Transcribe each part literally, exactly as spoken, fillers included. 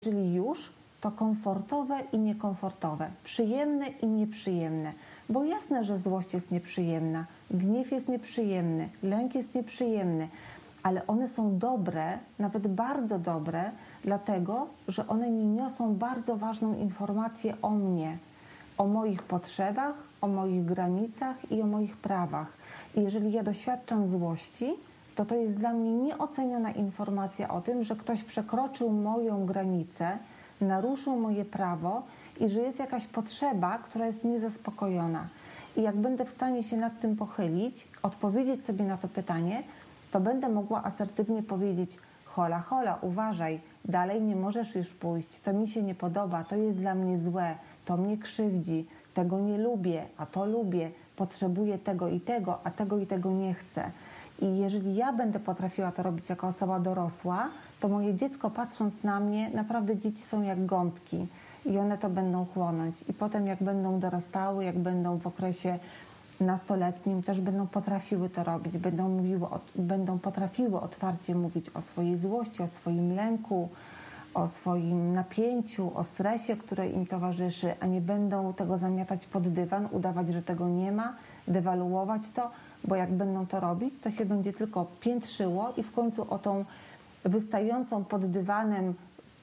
Jeżeli już, to komfortowe i niekomfortowe, przyjemne i nieprzyjemne. Bo jasne, że złość jest nieprzyjemna, gniew jest nieprzyjemny, lęk jest nieprzyjemny, ale one są dobre, nawet bardzo dobre, dlatego, że one mi niosą bardzo ważną informację o mnie, o moich potrzebach, o moich granicach i o moich prawach. I jeżeli ja doświadczam złości, to to jest dla mnie nieoceniona informacja o tym, że ktoś przekroczył moją granicę, naruszył moje prawo i że jest jakaś potrzeba, która jest niezaspokojona. I jak będę w stanie się nad tym pochylić, odpowiedzieć sobie na to pytanie, to będę mogła asertywnie powiedzieć: hola, hola, uważaj, dalej nie możesz już pójść, to mi się nie podoba, to jest dla mnie złe, to mnie krzywdzi, tego nie lubię, a to lubię, potrzebuję tego i tego, a tego i tego nie chcę. I jeżeli ja będę potrafiła to robić jako osoba dorosła, to moje dziecko, patrząc na mnie, naprawdę dzieci są jak gąbki i one to będą chłonąć. I potem jak będą dorastały, jak będą w okresie nastoletnim, też będą potrafiły to robić, będą, mówiły, będą potrafiły otwarcie mówić o swojej złości, o swoim lęku, o swoim napięciu, o stresie, który im towarzyszy, a nie będą tego zamiatać pod dywan, udawać, że tego nie ma, dewaluować to, bo jak będą to robić, to się będzie tylko piętrzyło i w końcu o tą wystającą pod dywanem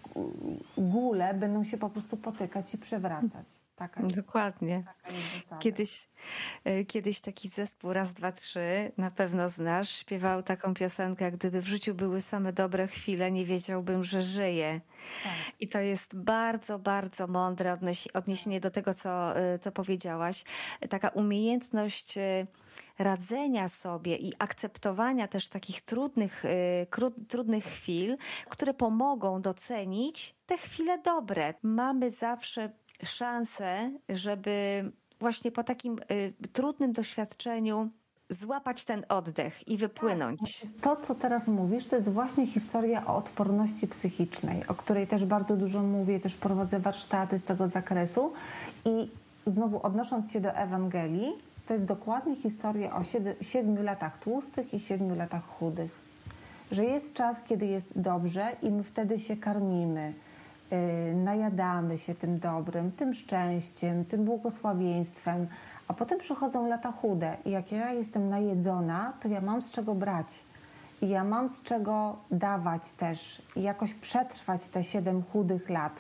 gulę będą się po prostu potykać i przewracać. Taka jest, Dokładnie. taka jest zasada. Kiedyś, kiedyś taki zespół Raz, Dwa, Trzy, na pewno znasz, śpiewał taką piosenkę: gdyby w życiu były same dobre chwile, nie wiedziałbym, że żyję. Tak. I to jest bardzo, bardzo mądre odnieś- odniesienie do tego, co, co powiedziałaś. Taka umiejętność radzenia sobie i akceptowania też takich trudnych, kró- trudnych chwil, które pomogą docenić te chwile dobre. Mamy zawsze szansę, żeby właśnie po takim y, trudnym doświadczeniu złapać ten oddech i wypłynąć. To, co teraz mówisz, to jest właśnie historia o odporności psychicznej, o której też bardzo dużo mówię, też prowadzę warsztaty z tego zakresu. I znowu odnosząc się do Ewangelii, to jest dokładnie historia o siedmiu latach tłustych i siedmiu latach chudych. Że jest czas, kiedy jest dobrze i my wtedy się karmimy, yy, najadamy się tym dobrym, tym szczęściem, tym błogosławieństwem, a potem przychodzą lata chude i jak ja jestem najedzona, to ja mam z czego brać. I ja mam z czego dawać też i jakoś przetrwać te siedem chudych lat.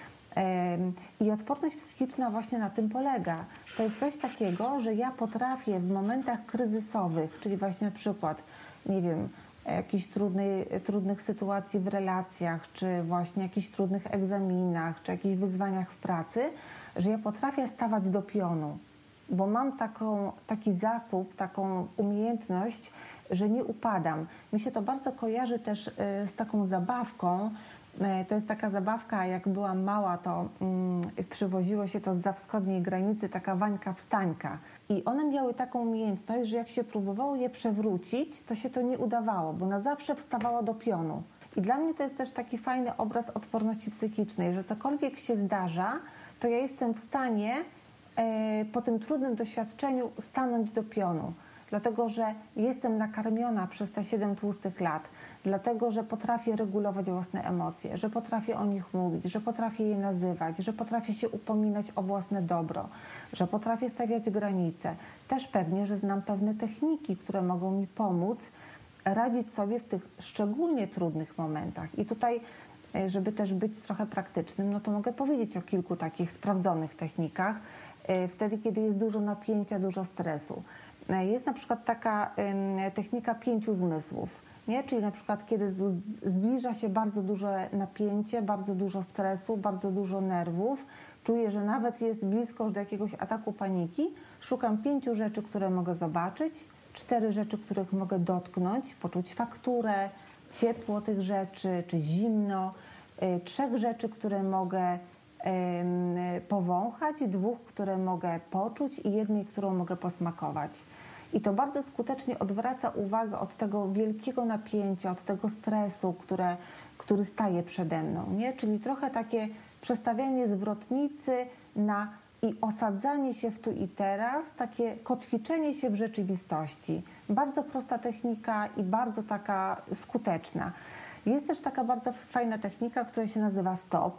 I odporność psychiczna właśnie na tym polega. To jest coś takiego, że ja potrafię w momentach kryzysowych, czyli właśnie na przykład, nie wiem, jakichś trudnej, trudnych sytuacji w relacjach, czy właśnie jakichś trudnych egzaminach, czy jakichś wyzwaniach w pracy, że ja potrafię stawać do pionu, bo mam taką, taki zasób, taką umiejętność, że nie upadam. Mi się to bardzo kojarzy też z taką zabawką. To jest taka zabawka, jak byłam mała, to mm, przywoziło się to zza wschodniej granicy, taka Wańka Wstańka. I one miały taką umiejętność, że jak się próbowało je przewrócić, to się to nie udawało, bo na zawsze wstawała do pionu. I dla mnie to jest też taki fajny obraz odporności psychicznej, że cokolwiek się zdarza, to ja jestem w stanie e, po tym trudnym doświadczeniu stanąć do pionu. Dlatego, że jestem nakarmiona przez te siedem tłustych lat, dlatego, że potrafię regulować własne emocje, że potrafię o nich mówić, że potrafię je nazywać, że potrafię się upominać o własne dobro, że potrafię stawiać granice. Też pewnie, że znam pewne techniki, które mogą mi pomóc radzić sobie w tych szczególnie trudnych momentach. I tutaj, żeby też być trochę praktycznym, no to mogę powiedzieć o kilku takich sprawdzonych technikach, wtedy, kiedy jest dużo napięcia, dużo stresu. Jest na przykład taka technika pięciu zmysłów, nie? Czyli na przykład kiedy zbliża się bardzo duże napięcie, bardzo dużo stresu, bardzo dużo nerwów, czuję, że nawet jest blisko już do jakiegoś ataku paniki, szukam pięciu rzeczy, które mogę zobaczyć, cztery rzeczy, których mogę dotknąć, poczuć fakturę, ciepło tych rzeczy, czy zimno, trzech rzeczy, które mogę powąchać, dwóch, które mogę poczuć i jednej, którą mogę posmakować. I to bardzo skutecznie odwraca uwagę od tego wielkiego napięcia, od tego stresu, które, który staje przede mną, nie? Czyli trochę takie przestawianie zwrotnicy na i osadzanie się w tu i teraz, takie kotwiczenie się w rzeczywistości. Bardzo prosta technika i bardzo taka skuteczna. Jest też taka bardzo fajna technika, która się nazywa stop.